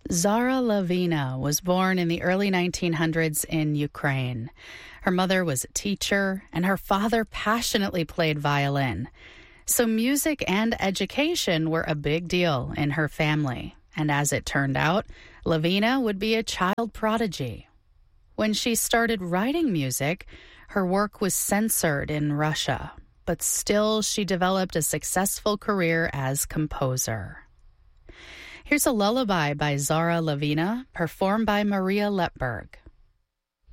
Zara Lavina was born in the early 1900s in Ukraine. Her mother was a teacher, and her father passionately played violin. So music and education were a big deal in her family. And as it turned out, Lavina would be a child prodigy. When she started writing music, her work was censored in Russia. But still, she developed a successful career as composer. Here's a lullaby by Zara Lavina, performed by Maria Lepberg.